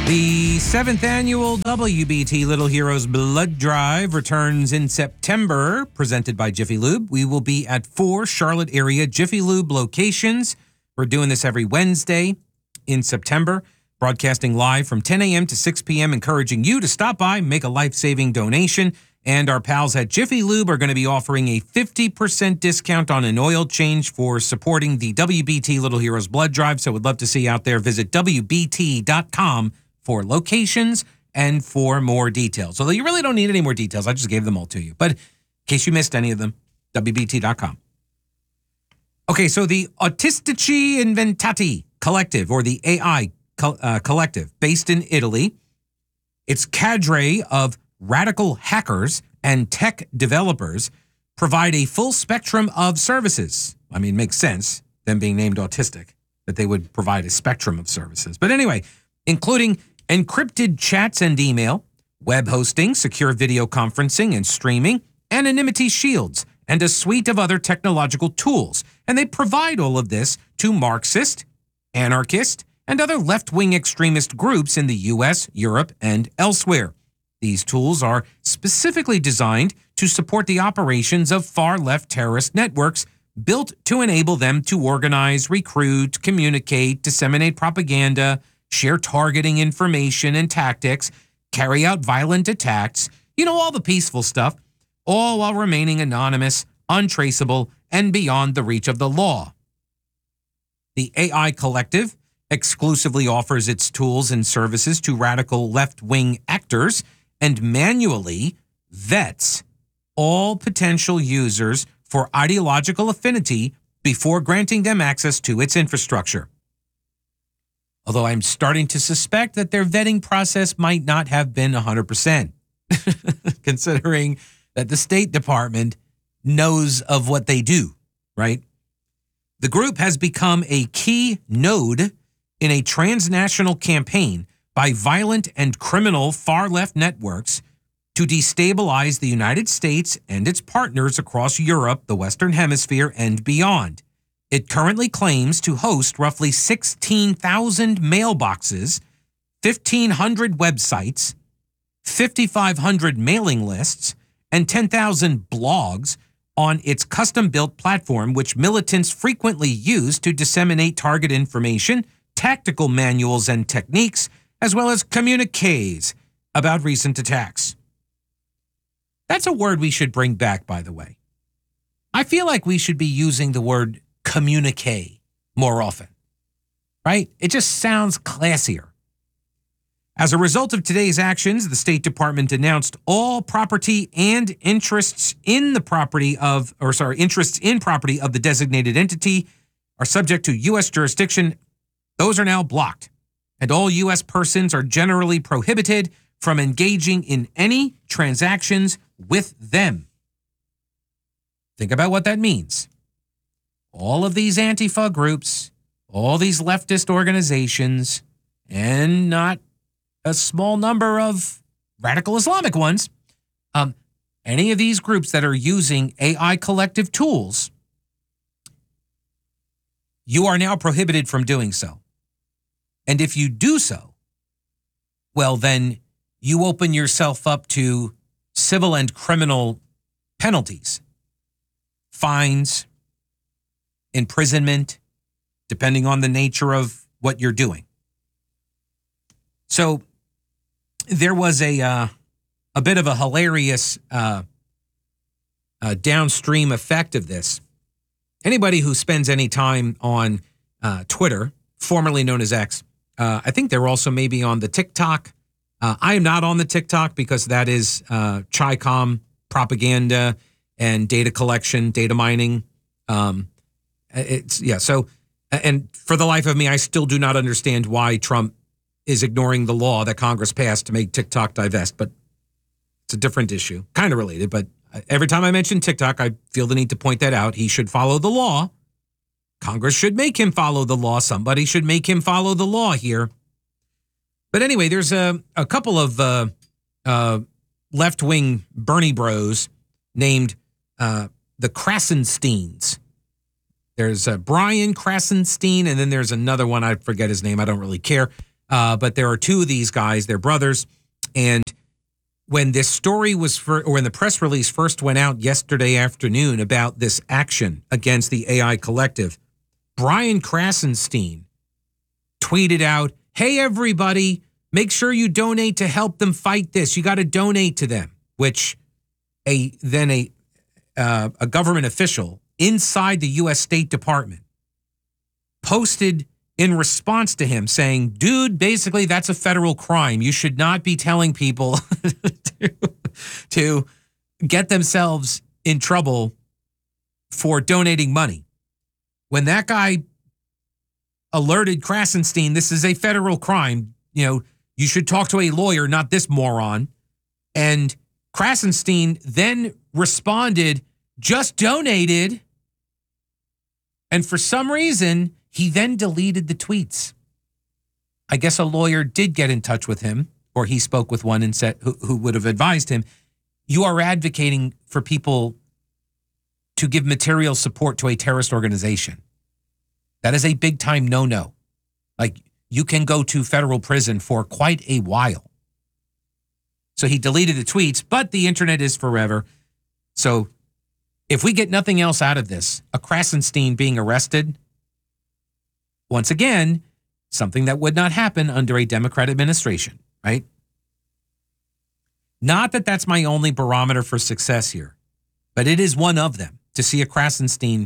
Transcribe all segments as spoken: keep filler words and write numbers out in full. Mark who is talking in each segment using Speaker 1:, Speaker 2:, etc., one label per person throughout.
Speaker 1: The seventh annual W B T Little Heroes Blood Drive returns in September, presented by Jiffy Lube. We will be at four Charlotte area Jiffy Lube locations. We're doing this every Wednesday in September, broadcasting live from ten a.m. to six p.m., encouraging you to stop by, make a life-saving donation. And our pals at Jiffy Lube are going to be offering a fifty percent discount on an oil change for supporting the W B T Little Heroes Blood Drive. So we'd love to see you out there. Visit W B T dot com for locations and for more details. Although you really don't need any more details. I just gave them all to you. But in case you missed any of them, W B T dot com. Okay, so the Autistici Inventati Collective, or the A I co- uh, Collective, based in Italy. Its cadre of radical hackers and tech developers provide a full spectrum of services. I mean, it makes sense, them being named autistic, that they would provide a spectrum of services. But anyway, including encrypted chats and email, web hosting, secure video conferencing and streaming, anonymity shields, and a suite of other technological tools. And they provide all of this to Marxist, anarchist, and other left-wing extremist groups in the U S, Europe, and elsewhere. These tools are specifically designed to support the operations of far-left terrorist networks built to enable them to organize, recruit, communicate, disseminate propaganda, share targeting information and tactics, carry out violent attacks, you know, all the peaceful stuff, all while remaining anonymous, untraceable, and beyond the reach of the law. The A I Collective exclusively offers its tools and services to radical left-wing actors and manually vets all potential users for ideological affinity before granting them access to its infrastructure. Although I'm starting to suspect that their vetting process might not have been one hundred percent, considering that the State Department knows of what they do, right? The group has become a key node in a transnational campaign by violent and criminal far-left networks to destabilize the United States and its partners across Europe, the Western Hemisphere, and beyond. It currently claims to host roughly sixteen thousand mailboxes, fifteen hundred websites, fifty-five hundred mailing lists, and ten thousand blogs on its custom-built platform, which militants frequently use to disseminate target information, tactical manuals and techniques, as well as communiques about recent attacks. That's a word we should bring back, by the way. I feel like we should be using the word communique more often, right? It just sounds classier. As a result of today's actions, the State Department announced all property and interests in the property of, or sorry, interests in property of the designated entity are subject to U S jurisdiction. Those are now blocked, and all U S persons are generally prohibited from engaging in any transactions with them. Think about what that means. All of these Antifa groups, all these leftist organizations, and not a small number of radical Islamic ones, um, any of these groups that are using A I Collective tools, you are now prohibited from doing so. And if you do so, well, then you open yourself up to civil and criminal penalties, fines, imprisonment, depending on the nature of what you're doing. So there was a uh, a bit of a hilarious uh, uh, downstream effect of this. Anybody who spends any time on uh, Twitter, formerly known as X, uh, I think they're also maybe on the TikTok. Uh, I am not on the TikTok because that is uh, Chi-Com propaganda and data collection, data mining. Um, it's yeah. So, and for the life of me, I still do not understand why Trump is ignoring the law that Congress passed to make TikTok divest. But it's a different issue, kind of related. But every time I mention TikTok, I feel the need to point that out. He should follow the law. Congress should make him follow the law. Somebody should make him follow the law here. But anyway, there's a, a couple of uh, uh, left-wing Bernie bros named uh, the Krasensteins. There's uh, Brian Krasenstein, and then there's another one. I forget his name. I don't really care. Uh, but there are two of these guys, they're brothers. And when this story was, for, or when the press release first went out yesterday afternoon about this action against the A I Collective, Brian Krasenstein tweeted out, "Hey, everybody, make sure you donate to help them fight this. You got to donate to them," which a then a uh, a government official inside the U S State Department posted in response to him saying, "Dude, basically that's a federal crime. You should not be telling people to, to get themselves in trouble for donating money." When that guy alerted Krasenstein, this is a federal crime, you know, you should talk to a lawyer, not this moron. And Krasenstein then responded, "Just donated." And for some reason, he then deleted the tweets. I guess a lawyer did get in touch with him, or he spoke with one and said, who, who would have advised him, "You are advocating for people to give material support to a terrorist organization. That is a big time no-no. Like, you can go to federal prison for quite a while." So he deleted the tweets, but the internet is forever. So if we get nothing else out of this, a Krasenstein being arrested, once again, something that would not happen under a Democrat administration, right? Not that that's my only barometer for success here, but it is one of them to see a Krasenstein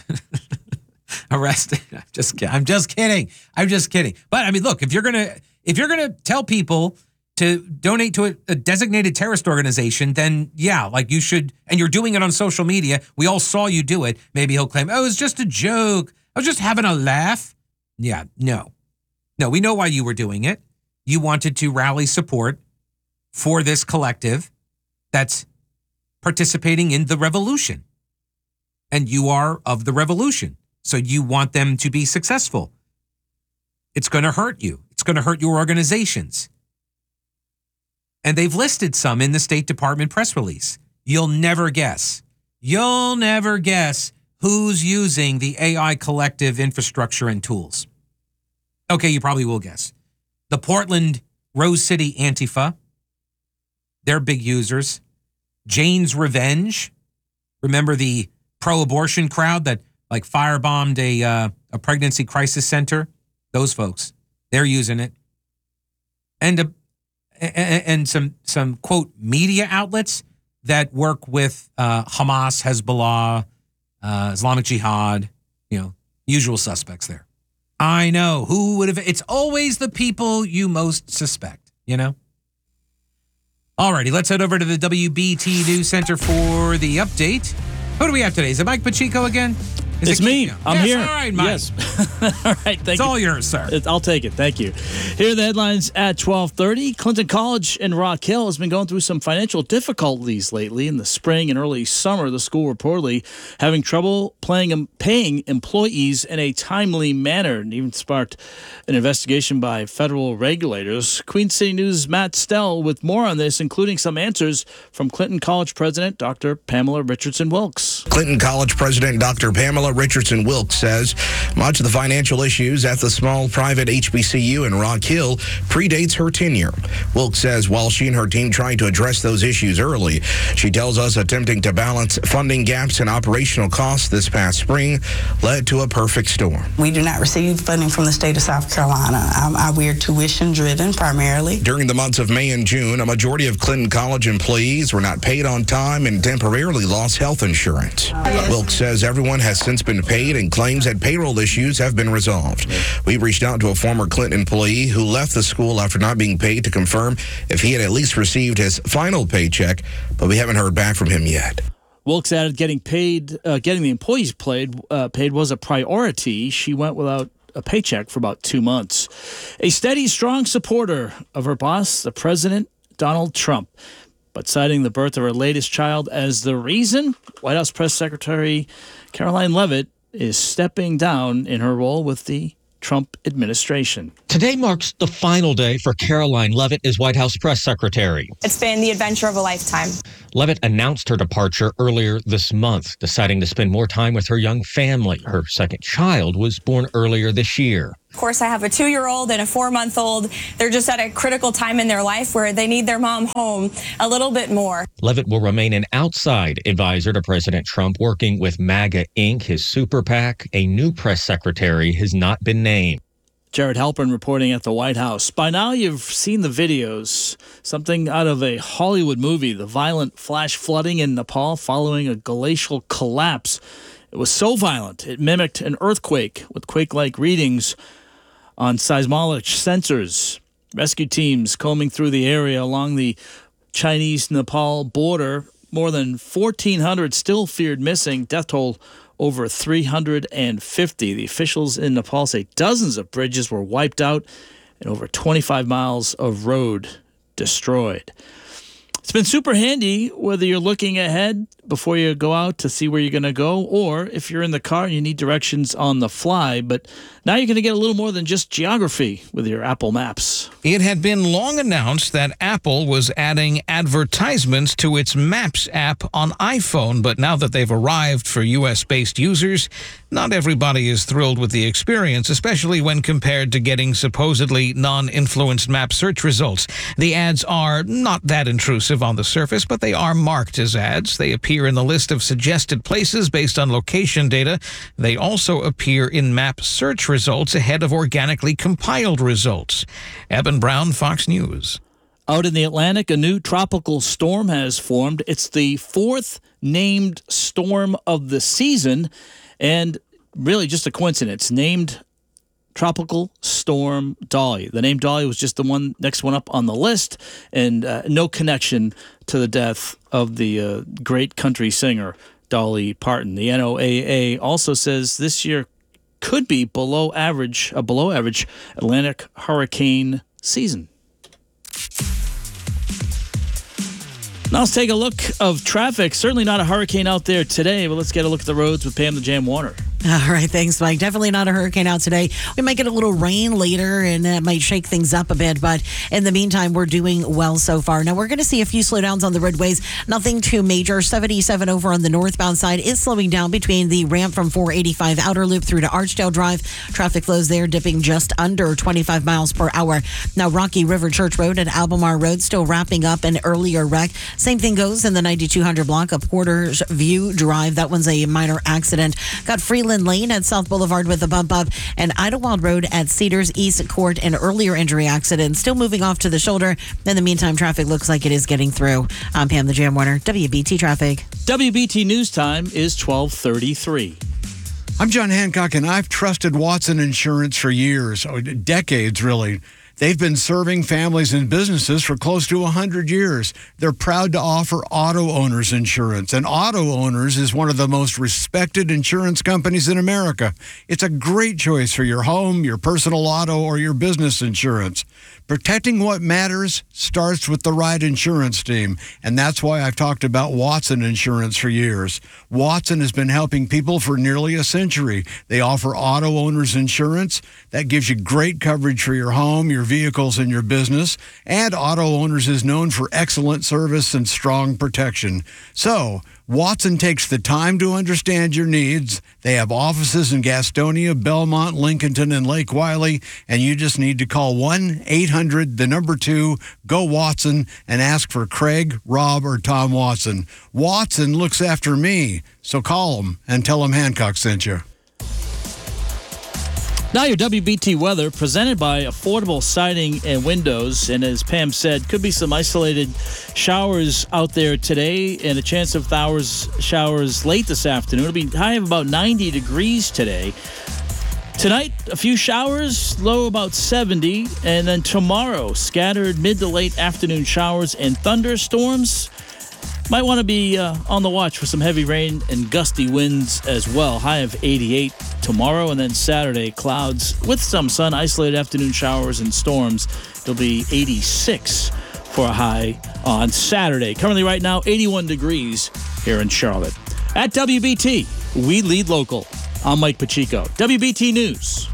Speaker 1: arrested. I'm just kidding. I'm just kidding. I'm just kidding. But I mean, look, if you're gonna if you're gonna tell people to donate to a, a designated terrorist organization, then yeah, like you should, and you're doing it on social media. We all saw you do it. Maybe he'll claim, "Oh, it was just a joke. I was just having a laugh." Yeah, no. No, we know why you were doing it. You wanted to rally support for this collective that's participating in the revolution. And you are of the revolution. So you want them to be successful. It's going to hurt you. It's going to hurt your organizations. And they've listed some in the State Department press release. You'll never guess. You'll never guess who's using the A I Collective infrastructure and tools. Okay, you probably will guess. The Portland Rose City Antifa, they're big users. Jane's Revenge, remember the pro-abortion crowd that like firebombed a uh, a pregnancy crisis center? Those folks, they're using it. And a, and some some quote media outlets that work with uh, Hamas, Hezbollah, uh, Islamic Jihad, you know, usual suspects there. I know, who would have, it's always the people you most suspect, you know? Alrighty, let's head over to the W B T News Center for the update. Who do we have today? Is it Mike Pacheco again? Is
Speaker 2: it's
Speaker 1: it
Speaker 2: me.
Speaker 1: Kino?
Speaker 2: I'm
Speaker 1: yes,
Speaker 2: here.
Speaker 1: All right, Mike.
Speaker 2: Yes. all right. Thank
Speaker 1: it's
Speaker 2: you.
Speaker 1: all yours, sir.
Speaker 2: It, I'll take it. Thank you. Here are the headlines at twelve thirty. Clinton College in Rock Hill has been going through some financial difficulties lately. In the spring and early summer, the school reportedly having trouble playing, paying employees in a timely manner, and even sparked an investigation by federal regulators. Queen City News' Matt Stell with more on this, including some answers from Clinton College President Doctor Pamela Richardson Wilkes.
Speaker 3: Clinton College President Doctor Pamela Richardson Wilkes says much of the financial issues at the small private H B C U in Rock Hill predates her tenure. Wilkes says while she and her team tried to address those issues early, she tells us attempting to balance funding gaps and operational costs this past spring led to a perfect storm.
Speaker 4: We do not receive funding from the state of South Carolina. Um, we are tuition driven primarily.
Speaker 3: During the months of May and June, a majority of Clinton College employees were not paid on time and temporarily lost health insurance. Yes. Wilkes says everyone has since been paid and claims that payroll issues have been resolved. We reached out to a former Clinton employee who left the school after not being paid to confirm if he had at least received his final paycheck, but we haven't heard back from him yet.
Speaker 2: Wilkes added getting paid, uh, getting the employees paid, uh, paid was a priority. She went without a paycheck for about two months. A steady, strong supporter of her boss, the President, Donald Trump, but citing the birth of her latest child as the reason, White House Press Secretary Karoline Leavitt is stepping down in her role with the Trump administration.
Speaker 5: Today marks the final day for Karoline Leavitt as White House Press Secretary.
Speaker 6: It's been the adventure of a lifetime.
Speaker 5: Leavitt announced her departure earlier this month, deciding to spend more time with her young family. Her second child was born earlier this year.
Speaker 6: Of course, I have a two-year-old and a four-month-old. They're just at a critical time in their life where they need their mom home a little bit more.
Speaker 5: Levitt will remain an outside advisor to President Trump, working with MAGA Incorporated, his super PAC. A new press secretary has not been named.
Speaker 2: Jared Halpern reporting at the White House. By now, you've seen the videos. Something out of a Hollywood movie, the violent flash flooding in Nepal following a glacial collapse. It was so violent, it mimicked an earthquake with quake-like readings on seismologic sensors. Rescue teams combing through the area along the Chinese-Nepal border. More than fourteen hundred still feared missing. Death toll over three hundred fifty. The officials in Nepal say dozens of bridges were wiped out and over twenty-five miles of road destroyed. It's been super handy whether you're looking ahead before you go out to see where you're going to go, or if you're in the car and you need directions on the fly. But now you're going to get a little more than just geography with your Apple Maps.
Speaker 7: It had been long announced that Apple was adding advertisements to its Maps app on iPhone, but now that they've arrived for U S-based users, not everybody is thrilled with the experience, especially when compared to getting supposedly non-influenced map search results. The ads are not that intrusive on the surface, but they are marked as ads. They appear in the list of suggested places based on location data. They also appear in map search results ahead of organically compiled results. Eben Brown, Fox News.
Speaker 2: Out in the Atlantic, a new tropical storm has formed. It's the fourth named storm of the season, and really just a coincidence. Named Tropical Storm Dolly. The name Dolly was just the one next one up on the list, and uh, no connection to the death of the uh, great country singer Dolly Parton. The N O A A also says this year could be below average, a below average Atlantic hurricane season. Now let's take a look of traffic. Certainly not a hurricane out there today, but let's get a look at the roads with Pam the Jam Warner.
Speaker 8: All right, thanks, Mike. Definitely not a hurricane out today. We might get a little rain later, and that might shake things up a bit, but in the meantime, we're doing well so far. Now, we're going to see a few slowdowns on the roadways. Nothing too major. seventy-seven over on the northbound side is slowing down between the ramp from four eighty-five Outer Loop through to Archdale Drive. Traffic flows there dipping just under twenty-five miles per hour. Now, Rocky River Church Road and Albemarle Road still wrapping up an earlier wreck. Same thing goes in the ninety-two hundred block of Porter's View Drive. That one's a minor accident. Got Freeland Lane at South Boulevard with a bump up, and Idlewild Road at Cedars East Court, an earlier injury accident. Still moving off to the shoulder. In the meantime, traffic looks like it is getting through. I'm Pam the Jam Warner, W B T Traffic.
Speaker 2: W B T News Time is twelve thirty-three.
Speaker 9: I'm John Hancock, and I've trusted Watson Insurance for years, decades really. They've been serving families and businesses for close to one hundred years. They're proud to offer auto owners insurance, and Auto Owners is one of the most respected insurance companies in America. It's a great choice for your home, your personal auto, or your business insurance. Protecting what matters starts with the right insurance team, and that's why I've talked about Watson Insurance for years. Watson has been helping people for nearly a century. They offer auto owners insurance that gives you great coverage for your home, your vehicles, and your business, and Auto Owners is known for excellent service and strong protection. So, Watson takes the time to understand your needs. They have offices in Gastonia, Belmont, Lincolnton, and Lake Wiley, and you just need to call one eight hundred, the number two, go Watson, and ask for Craig, Rob, or Tom Watson. Watson looks after me, so call them and tell them Hancock sent you.
Speaker 2: Now your W B T weather presented by Affordable Siding and Windows. And as Pam said, could be some isolated showers out there today and a chance of showers, showers late this afternoon. It'll be high of about ninety degrees today. Tonight, a few showers, low about seventy. And then tomorrow, scattered mid to late afternoon showers and thunderstorms. Might want to be uh, on the watch for some heavy rain and gusty winds as well. High of eighty-eight tomorrow, and then Saturday, clouds with some sun, isolated afternoon showers and storms. It'll be eighty-six for a high on Saturday. Currently right now, eighty-one degrees here in Charlotte. At W B T, we lead local. I'm Mike Pacheco. W B T News.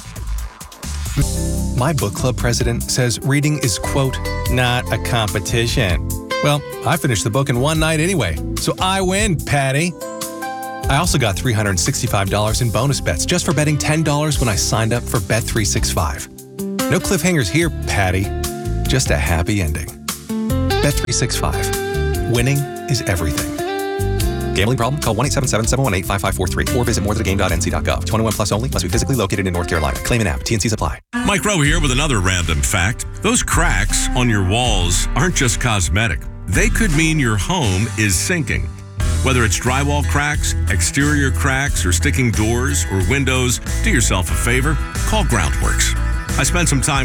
Speaker 10: My book club president says reading is, quote, not a competition. Well, I finished the book in one night anyway, so I win, Patty. I also got three hundred sixty-five dollars in bonus bets just for betting ten dollars when I signed up for Bet three sixty-five. No cliffhangers here, Patty. Just a happy ending. Bet three sixty-five. Winning is everything. Gambling problem? Call one eight seven seven, seven one eight, five five four three or visit more than a game dot n c dot gov. twenty-one plus only. Must be physically located in North Carolina. Claim an app. T N Cs apply.
Speaker 11: Mike Rowe here with another random fact. Those cracks on your walls aren't just cosmetic. They could mean your home is sinking. Whether it's drywall cracks, exterior cracks, or sticking doors or windows, do yourself a favor. Call Groundworks. I spent some time